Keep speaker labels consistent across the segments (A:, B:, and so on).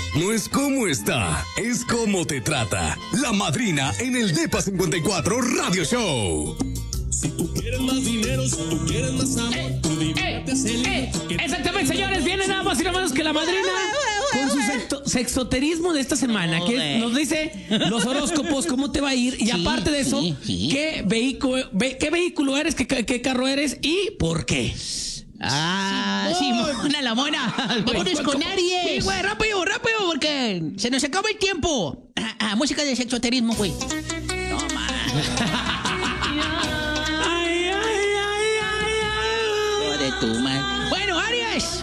A: No es cómo está, es cómo te trata. La madrina en el Depa 54 Radio Show.
B: Si tú quieres más dinero, si tú quieres más amor, tú diviértete.
C: Exactamente, señores, viene nada más y nada menos que la madrina con su sexoterismo de esta semana, que nos dice los horóscopos, cómo te va a ir, y aparte de eso, qué vehículo eres, qué carro eres y por qué.
D: Simona la mona. Vámonos con Aries.
C: Sí, güey, rápido,
D: porque se nos acaba el tiempo. Música de sexoterismo, güey. No, man. Joder, tú, man. Bueno, Aries.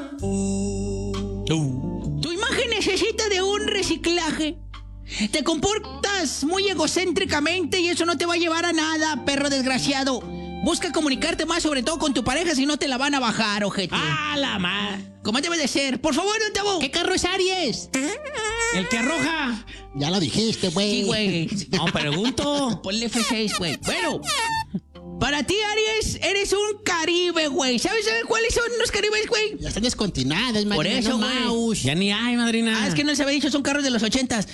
D: Tu imagen necesita de un reciclaje. Te comportas muy egocéntricamente y eso no te va a llevar a nada, perro desgraciado. Busca comunicarte más, sobre todo con tu pareja, si no te la van a bajar, ojete.
C: La madre!
D: Como debe de ser. Por favor, don Tabo.
E: ¿Qué carro es Aries?
C: El que arroja.
E: Ya lo dijiste, güey.
D: Sí, güey.
C: No, pregunto.
D: Ponle F6, güey. Bueno, para ti, Aries, eres un Caribe, güey. ¿Sabes cuáles son los Caribes, güey?
E: Ya están descontinuadas, man.
D: Por eso, güey.
E: Mouse.
C: Ya ni hay, madrina.
D: Es que no les había dicho, son carros de los 80s.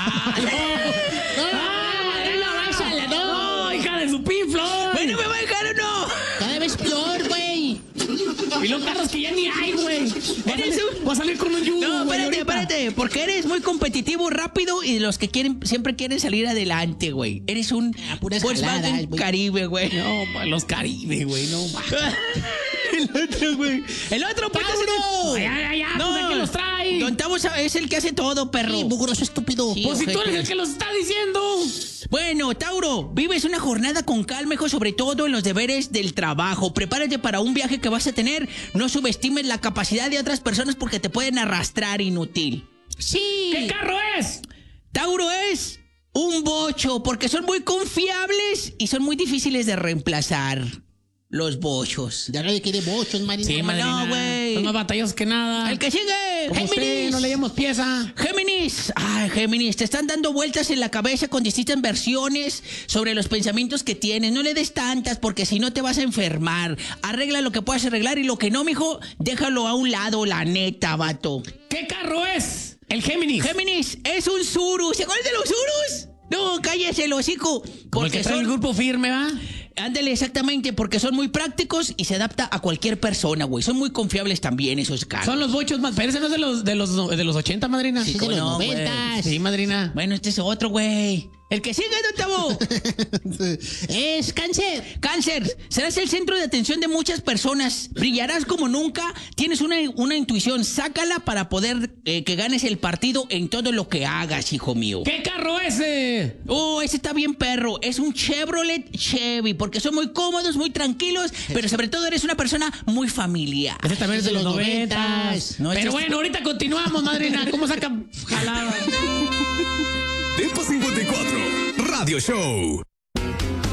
C: No, hija de su piflo.
D: Bueno, ¿me va a dejar o no?
E: Cada vez peor, güey.
C: Y los carros que ya ni hay, güey. Va a salir con un yugo.
D: No, espérate, porque eres muy competitivo, rápido y de los que siempre quieren salir adelante, güey. Eres un
E: puras
D: Volkswagen
E: jaladas, güey.
D: Caribe, güey.
C: No, los Caribe, güey, no.
D: El otro, güey. El otro, pues,
C: ¡Tauro! Ya,
D: No,
C: pues, ¿a qué los trae?
D: Don Tavo es el que hace todo, perro.
E: Sí, mugroso estúpido.
D: Sí,
C: Pues si tú
D: ojete.
C: eres el que los está diciendo.
D: Bueno, Tauro, vives una jornada con calma, hijo, sobre todo en los deberes del trabajo. Prepárate para un viaje que vas a tener. No subestimes la capacidad de otras personas porque te pueden arrastrar inútil. Sí.
C: ¿Qué carro es?
D: Tauro es un bocho porque son muy confiables y son muy difíciles de reemplazar. Los bochos.
E: Ya nadie quiere bochos, marina.
C: Sí, madrina.
D: no, güey.
C: Son más batallosos que nada.
D: El que sigue,
C: Como usted,
D: Géminis.
C: no leemos pieza.
D: Géminis. Ay, Géminis, te están dando vueltas en la cabeza con distintas versiones sobre los pensamientos que tienes. No le des tantas porque si no te vas a enfermar. Arregla lo que puedas arreglar y lo que no, mijo, déjalo a un lado, la neta, vato.
C: ¿Qué carro es? El Géminis.
D: Géminis es un Surus. ¿Se acuerdan de los Surus? No, cállese el hocico.
C: Como el
D: Porque
C: que trae el
D: son...
C: grupo firme, ¿va?
D: Ándale, exactamente, porque son muy prácticos y se adapta a cualquier persona, güey. Son muy confiables también esos carros.
C: Son los bochos más. Pero ese no es de los 80, madrina.
E: Sí, de
D: ¿cómo
E: los
D: no, güey?
E: 90s.
C: Sí, madrina.
D: Bueno, este es otro, güey. El que sigue, don Tabo.
E: Es Cáncer.
D: Cáncer, serás el centro de atención de muchas personas. Brillarás como nunca. Tienes una intuición. Sácala para poder que ganes el partido en todo lo que hagas, hijo mío.
C: ¿Qué carro es ese?
D: Oh, ese está bien, perro. Es un Chevrolet Chevy, porque son muy cómodos, muy tranquilos, pero sobre todo eres una persona muy familiar.
C: Ese también es de los 90.
D: No,
C: Pero
D: este
C: bueno, ahorita continuamos, madrina. ¿Cómo saca jalada?
A: Depa 54 Radio Show.